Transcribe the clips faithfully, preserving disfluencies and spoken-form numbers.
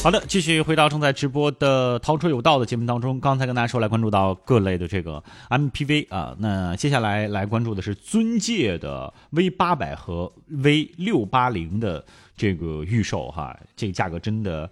好的，继续回到正在直播的淘车有道的节目当中。刚才跟大家说来关注到各类的这个 M P V 啊，那接下来来关注的是尊界的 V 八百 和 V 六八零的这个预售哈，这个价格真的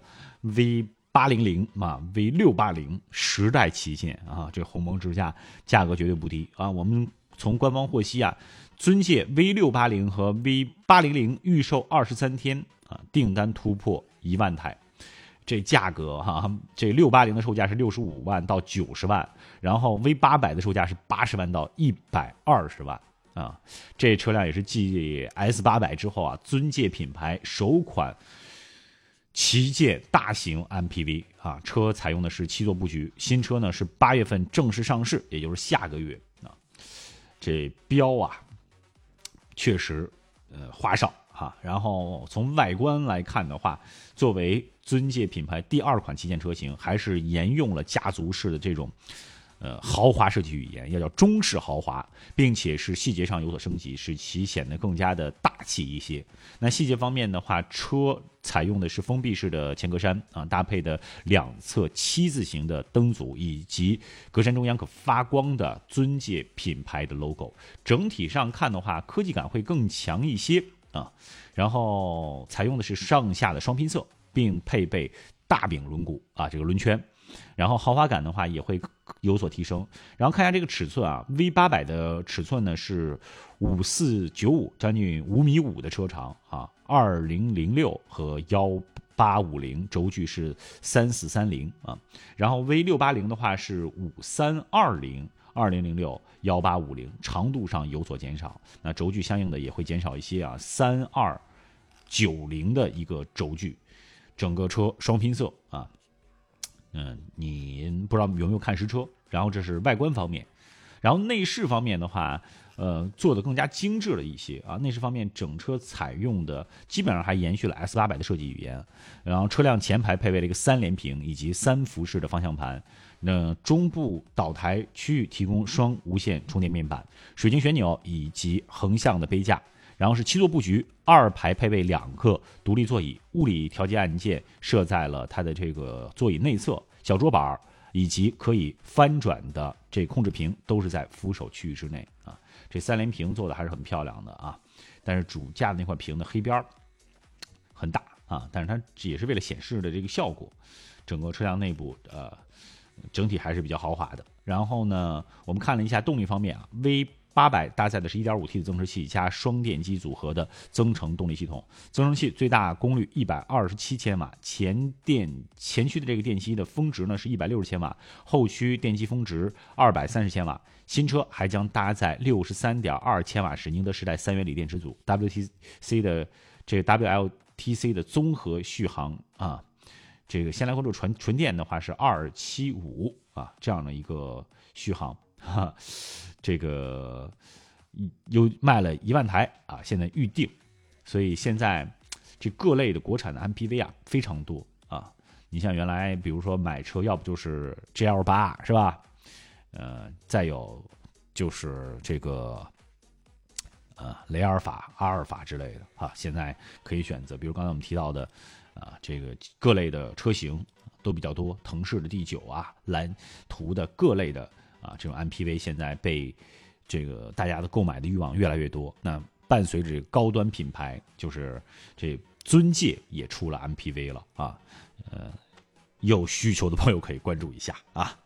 V 八零嘛 ，V 六八零时代旗舰啊，这鸿蒙智驾价格绝对不低啊。我们从官方获悉啊，尊界 V 六八零和 V 八零零预售二十三天啊，订单突破一万台。这价格哈、啊，这六八零的售价是六十五万到九十万，然后 V 八百的售价是八十万到一百二十万啊。这车辆也是继 S 八百之后啊，尊界品牌首款旗舰大型 M P V 啊，车采用的是七座布局，新车呢是八月份正式上市，也就是下个月啊。这标啊，确实呃花哨。哈，然后从外观来看的话，作为尊界品牌第二款旗舰车型，还是沿用了家族式的这种呃豪华设计语言，要叫中式豪华，并且是细节上有所升级，使其显得更加的大气一些。那细节方面的话，车采用的是封闭式的前格栅啊，搭配的两侧七字形的灯组，以及格栅中央可发光的尊界品牌的 logo。整体上看的话，科技感会更强一些。啊，然后采用的是上下的双拼色，并配备大柄轮毂啊，这个轮圈，然后豪华感的话也会有所提升。然后看一下这个尺寸啊 ，V 八百 的尺寸呢是五四九五，将近五米五的车长啊，二零零六和幺八五零，轴距是三四三零啊，然后 V 六八零的话是五三二零。二零零六幺八五零长度上有所减少，那轴距相应的也会减少一些啊，三二九零的一个轴距，整个车双拼色啊，嗯，你不知道有没有看实车？然后这是外观方面，然后内饰方面的话，呃，做的更加精致了一些啊。内饰方面，整车采用的基本上还延续了 S 八百 的设计语言，然后车辆前排配备了一个三连屏以及三辐式的方向盘。那中部岛台区域提供双无线充电面板、水晶旋钮以及横向的杯架，然后是七座布局，二排配备两个独立座椅，物理调节按键设在了它的这个座椅内侧，小桌板以及可以翻转的这控制屏都是在扶手区域之内啊。这三连屏做的还是很漂亮的啊，但是主驾的那块屏的黑边很大啊，但是它也是为了显示的这个效果。整个车辆内部呃。整体还是比较豪华的。然后呢，我们看了一下动力方面啊 ，V 八百 搭载的是 一点五 T 的增程器加双电机组合的增程动力系统，增程器最大功率一百二十七千瓦，前电前驱的这个电机的峰值呢是一百六十千瓦，后驱电机峰值二百三十千瓦。新车还将搭载 六十三点二千瓦时宁德时代三元锂电池组 ，W T C 的这个 W L T C 的综合续航啊。这个先来关注纯纯电的话是二七五啊，这样的一个续航哈，这个又卖了一万台啊，现在预定，所以现在这各类的国产的 M P V 啊非常多啊。你像原来比如说买车，要不就是 G L 八是吧？呃，再有就是这个呃雷阿尔法、阿尔法之类的啊，现在可以选择，比如刚才我们提到的。啊，这个各类的车型都比较多，腾势的 D 九啊，蓝图的各类的啊，这种 M P V 现在被这个大家的购买的欲望越来越多。那伴随着高端品牌，就是这尊界也出了 M P V 了啊，呃，有需求的朋友可以关注一下啊。